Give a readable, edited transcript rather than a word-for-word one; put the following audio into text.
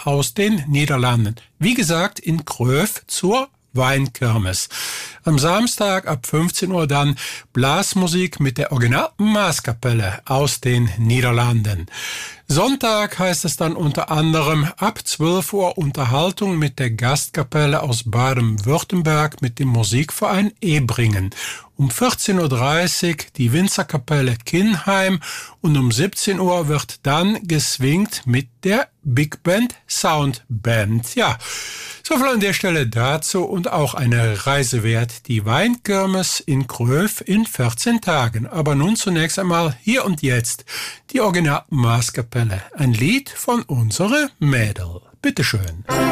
aus den Niederlanden. Wie gesagt, in Gröf zur Weinkirmes. Am Samstag ab 15 Uhr dann Blasmusik mit der Original Maaskapelle aus den Niederlanden. Sonntag heißt es dann unter anderem ab 12 Uhr Unterhaltung mit der Gastkapelle aus Baden-Württemberg mit dem Musikverein Ebringen. Um 14.30 Uhr die Winzerkapelle Kinheim und um 17 Uhr wird dann geswingt mit der Big Band Sound Band. Ja, soviel an der Stelle dazu und auch eine Reise wert, die Weinkirmes in Gröf in 14 Tagen. Aber nun zunächst einmal hier und jetzt die Original Maaskapelle, ein Lied von unsere Mädel. Bitteschön.